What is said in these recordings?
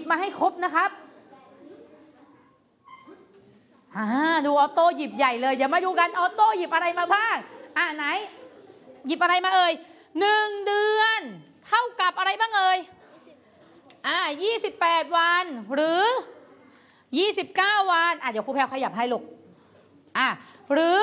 มาให้ครบนะครับดูออโต้หยิบใหญ่เลยเดี๋ยวมาดูกันออโต้หยิบอะไรมาบ้างไหนหยิบอะไรมาเอ่ย1 เดือนเท่ากับอะไรบ้างเอ่ย28 วันหรือ29 วันเดี๋ยวครูแพรขยับให้ลูกหรือ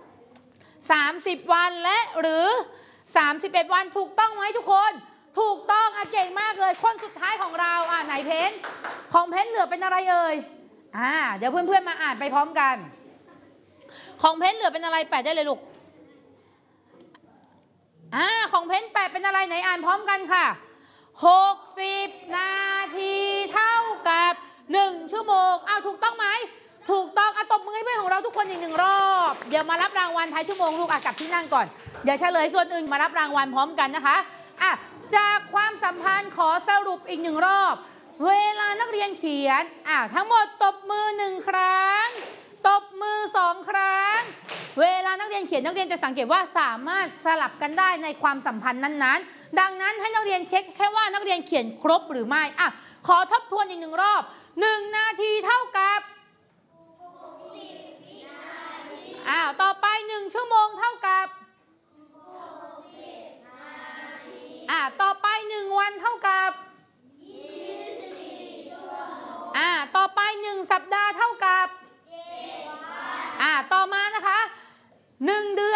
30 วันและหรือ31 วันถูกต้องไหมทุกคนถูกต้องเก่งมากเลยคนสุดท้ายของเราไหนเพนของเพนเหลือเป็นอะไรเอ่ยเดี๋ยวเพื่อนๆมาอ่านไปพร้อมกันของเพนเหลือเป็นอะไรแปดได้เลยลูกของเพนแปดเป็นอะไรไหนอ่านพร้อมกันค่ะ60 นาทีเท่ากับ1 ชั่วโมงถูกต้องไหมถูกต้องตบมือให้เพื่อนของเราทุกคนอีก1 รอบเดี๋ยวมารับรางวัลท้ายชั่วโมงลูกกลับที่นั่งก่อนเดี๋ยวเฉลยส่วนอื่นมารับรางวัลพร้อมกันนะคะจากความสัมพันธ์ขอสรุปอีก1 รอบเวลานักเรียนเขียนทั้งหมดตบมือ1 ครั้งตบมือ2 ครั้งเวลานักเรียนเขียนนักเรียนจะสังเกตว่าสามารถสลับกันได้ในความสัมพันธ์นั้นๆดังนั้นให้นักเรียนเช็คแค่ว่านักเรียนเขียนครบหรือไม่ขอทบทวนอีก1 รอบ1 นาทีเท่ากับต่อไป1 ชั่วโมงเท่ากับต่อไป1 วันเท่ากับต่อไป1 สัปดาห์เท่ากับต่อมานะคะ1 เดื